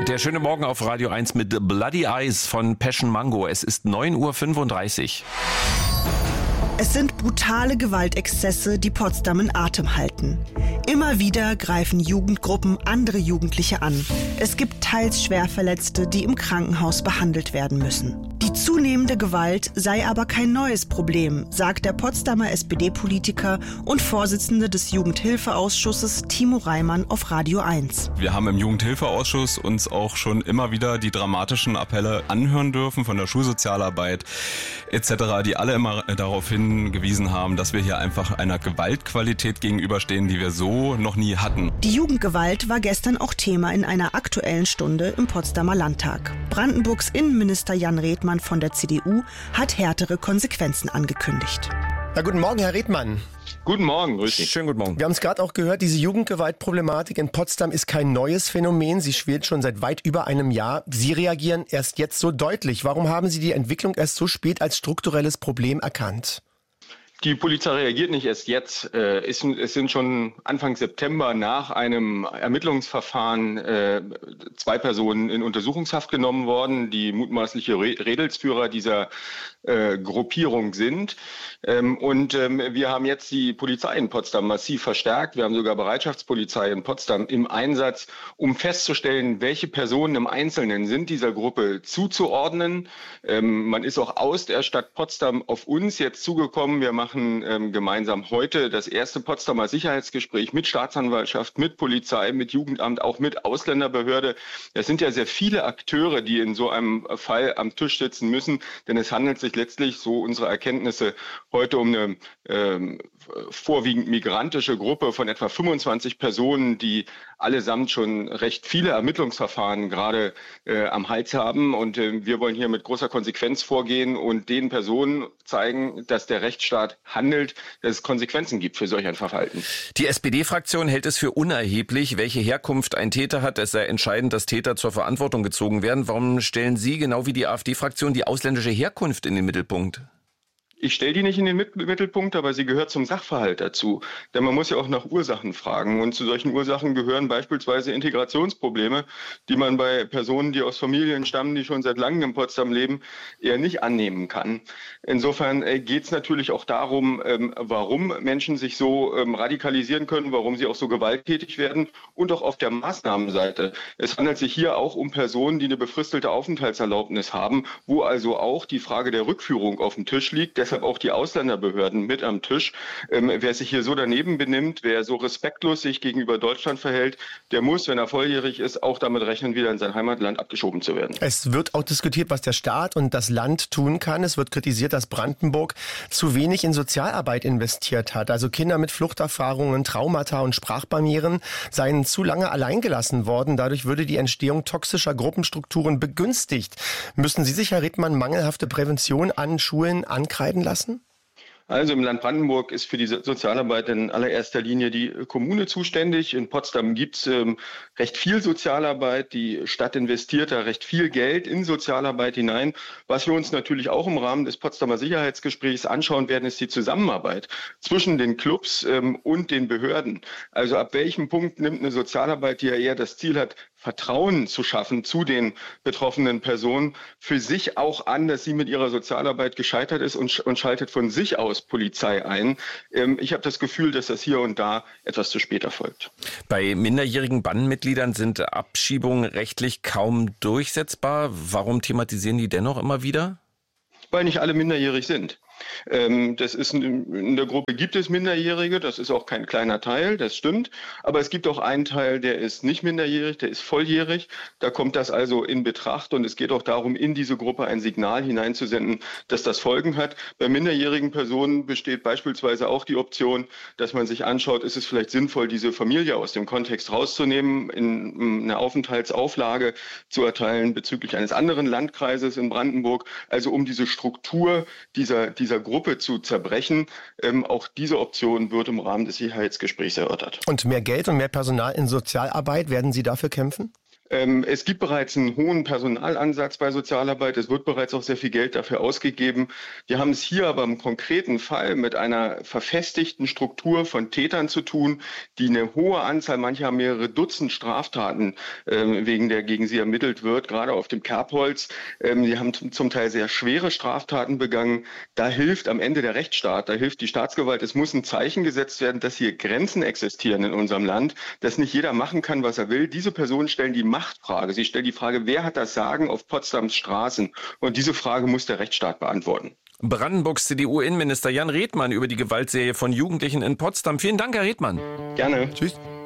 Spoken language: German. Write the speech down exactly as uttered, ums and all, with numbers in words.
Der schöne Morgen auf Radio eins mit Bloody Eyes von Passion Mango. Es ist neun Uhr fünfunddreißig. Es sind brutale Gewaltexzesse, die Potsdam in Atem halten. Immer wieder greifen Jugendgruppen andere Jugendliche an. Es gibt teils Schwerverletzte, die im Krankenhaus behandelt werden müssen. Die zunehmende Gewalt sei aber kein neues Problem, sagt der Potsdamer S P D-Politiker und Vorsitzende des Jugendhilfeausschusses Timo Reimann auf Radio eins. Wir haben im Jugendhilfeausschuss uns auch schon immer wieder die dramatischen Appelle anhören dürfen von der Schulsozialarbeit et cetera, die alle immer darauf hingewiesen haben, dass wir hier einfach einer Gewaltqualität gegenüberstehen, die wir so noch nie hatten. Die Jugendgewalt war gestern auch Thema in einer aktuellen Stunde im Potsdamer Landtag. Brandenburgs Innenminister Jan Redmann von der C D U hat härtere Konsequenzen angekündigt. Na, guten Morgen, Herr Redmann. Guten Morgen, grüß dich. Schönen guten Morgen. Wir haben es gerade auch gehört, diese Jugendgewaltproblematik in Potsdam ist kein neues Phänomen. Sie schwelt schon seit weit über einem Jahr. Sie reagieren erst jetzt so deutlich. Warum haben Sie die Entwicklung erst so spät als strukturelles Problem erkannt? Die Polizei reagiert nicht erst jetzt. Es sind schon Anfang September nach einem Ermittlungsverfahren zwei Personen in Untersuchungshaft genommen worden, die mutmaßliche Redelsführer dieser Gruppierung sind. Und wir haben jetzt die Polizei in Potsdam massiv verstärkt. Wir haben sogar Bereitschaftspolizei in Potsdam im Einsatz, um festzustellen, welche Personen im Einzelnen sind dieser Gruppe zuzuordnen. Man ist auch aus der Stadt Potsdam auf uns jetzt zugekommen. Wir machen machen ähm, gemeinsam heute das erste Potsdamer Sicherheitsgespräch mit Staatsanwaltschaft, mit Polizei, mit Jugendamt, auch mit Ausländerbehörde. Es sind ja sehr viele Akteure, die in so einem Fall am Tisch sitzen müssen, denn es handelt sich letztlich, so unsere Erkenntnisse, heute um eine ähm, vorwiegend migrantische Gruppe von etwa fünfundzwanzig Personen, die allesamt schon recht viele Ermittlungsverfahren gerade äh, am Hals haben. Und äh, wir wollen hier mit großer Konsequenz vorgehen und den Personen zeigen, dass der Rechtsstaat handelt, dass es Konsequenzen gibt für solch ein Verhalten. Die S P D-Fraktion hält es für unerheblich, welche Herkunft ein Täter hat. Es sei entscheidend, dass Täter zur Verantwortung gezogen werden. Warum stellen Sie, genau wie die AfD-Fraktion, die ausländische Herkunft in den Mittelpunkt? Ich stelle die nicht in den Mittelpunkt, aber sie gehört zum Sachverhalt dazu. Denn man muss ja auch nach Ursachen fragen. Und zu solchen Ursachen gehören beispielsweise Integrationsprobleme, die man bei Personen, die aus Familien stammen, die schon seit langem in Potsdam leben, eher nicht annehmen kann. Insofern geht es natürlich auch darum, ähm, warum Menschen sich so ähm, radikalisieren können, warum sie auch so gewalttätig werden und auch auf der Maßnahmenseite. Es handelt sich hier auch um Personen, die eine befristete Aufenthaltserlaubnis haben, wo also auch die Frage der Rückführung auf dem Tisch liegt. Deshalb auch die Ausländerbehörden mit am Tisch. Ähm, wer sich hier so daneben benimmt, wer so respektlos sich gegenüber Deutschland verhält, der muss, wenn er volljährig ist, auch damit rechnen, wieder in sein Heimatland abgeschoben zu werden. Es wird auch diskutiert, was der Staat und das Land tun kann. Es wird kritisiert, dass Brandenburg zu wenig in Sozialarbeit investiert hat. Also Kinder mit Fluchterfahrungen, Traumata und Sprachbarrieren seien zu lange alleingelassen worden. Dadurch würde die Entstehung toxischer Gruppenstrukturen begünstigt. Müssen Sie sich, Herr Redmann, mangelhafte Prävention an Schulen ankreiden lassen? Also im Land Brandenburg ist für die Sozialarbeit in allererster Linie die Kommune zuständig. In Potsdam gibt es ähm, recht viel Sozialarbeit. Die Stadt investiert da recht viel Geld in Sozialarbeit hinein. Was wir uns natürlich auch im Rahmen des Potsdamer Sicherheitsgesprächs anschauen werden, ist die Zusammenarbeit zwischen den Clubs ähm, und den Behörden. Also ab welchem Punkt nimmt eine Sozialarbeit, die ja eher das Ziel hat, Vertrauen zu schaffen zu den betroffenen Personen, für sich auch an, dass sie mit ihrer Sozialarbeit gescheitert ist und, und schaltet von sich aus Polizei ein. Ähm, ich habe das Gefühl, dass das hier und da etwas zu spät erfolgt. Bei minderjährigen Bandenmitgliedern sind Abschiebungen rechtlich kaum durchsetzbar. Warum thematisieren die dennoch immer wieder? Weil nicht alle minderjährig sind. Das ist in der Gruppe gibt es Minderjährige, das ist auch kein kleiner Teil, das stimmt. Aber es gibt auch einen Teil, der ist nicht minderjährig, der ist volljährig. Da kommt das also in Betracht und es geht auch darum, in diese Gruppe ein Signal hineinzusenden, dass das Folgen hat. Bei minderjährigen Personen besteht beispielsweise auch die Option, dass man sich anschaut, ist es vielleicht sinnvoll, diese Familie aus dem Kontext rauszunehmen, in eine Aufenthaltsauflage zu erteilen bezüglich eines anderen Landkreises in Brandenburg. Also um diese Struktur dieser, dieser dieser Gruppe zu zerbrechen. Ähm, auch diese Option wird im Rahmen des Sicherheitsgesprächs erörtert. Und mehr Geld und mehr Personal in Sozialarbeit, werden Sie dafür kämpfen? Ähm, es gibt bereits einen hohen Personalansatz bei Sozialarbeit. Es wird bereits auch sehr viel Geld dafür ausgegeben. Wir haben es hier aber im konkreten Fall mit einer verfestigten Struktur von Tätern zu tun, die eine hohe Anzahl, manche haben mehrere Dutzend Straftaten, ähm, wegen der gegen sie ermittelt wird, gerade auf dem Kerbholz. Ähm, die haben zum Teil sehr schwere Straftaten begangen. Da hilft am Ende der Rechtsstaat, da hilft die Staatsgewalt. Es muss ein Zeichen gesetzt werden, dass hier Grenzen existieren in unserem Land, dass nicht jeder machen kann, was er will. Diese Personen stellen die Machtfrage. Sie stellen die Frage, wer hat das Sagen auf Potsdams Straßen? Und diese Frage muss der Rechtsstaat beantworten. Brandenburgs C D U-Innenminister Jan Redmann über die Gewaltserie von Jugendlichen in Potsdam. Vielen Dank, Herr Redmann. Gerne. Tschüss.